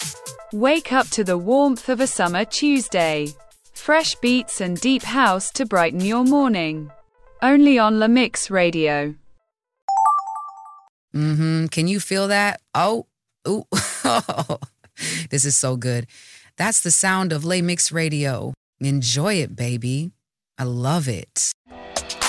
Wake up to the warmth of a summer Tuesday. Fresh beats and deep house to brighten your morning. Only on La Mix Radio. Can you feel that? Oh, ooh. This is so good. That's the sound of La Mix Radio. Enjoy it, baby. I love it.